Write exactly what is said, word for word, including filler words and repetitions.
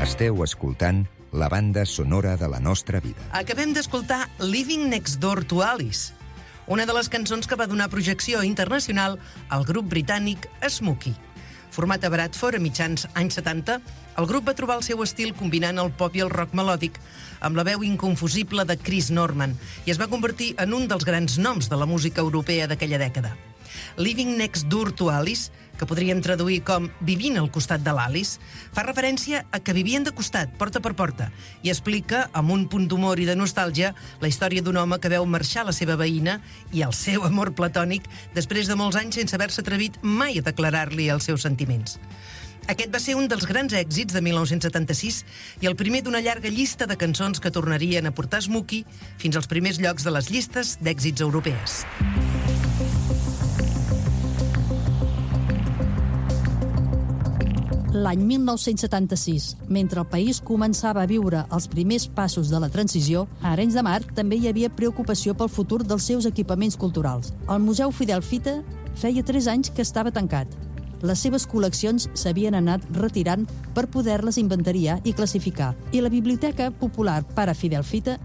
Esteu escoltant la banda sonora de la nostra vida. Acabem d'escoltar Living Next Door to Alice, una de les cançons que va donar projecció internacional al grup britànic Smokey. Format a Bradford a mitjans anys setanta, el grup va trobar el seu estil combinant el pop i el rock melòdic amb la veu inconfusible de Chris Norman i es va convertir en un dels grans noms de la música europea d'aquella dècada. Living Next Door to Alice, que podríem traduir com Vivint al costat de l'Alice, fa referència a que vivien de costat, porta per porta, i explica, amb un punt d'humor i de nostàlgia, la història d'un home que veu marxar la seva veïna i el seu amor platònic després de molts anys sense haver-se atrevit mai a declarar-li els seus sentiments. Aquest va ser un dels grans èxits de mil nou-cents setanta-sis i el primer d'una llarga llista de cançons que tornarien a portar Smokey fins als primers llocs de les llistes d'èxits europees. L'any mil nou-cents setanta-sis, mentre el país començava a viure els primers passos de la transició, a Arenys de Mar també hi havia preocupació pel futur dels seus equipaments culturals. El Museu Fidel Fita feia tres anys que estava tancat. Les seves col·leccions s'havien anat retirant per poder-les inventariar i classificar, i la Biblioteca Popular Pare Fidel Fita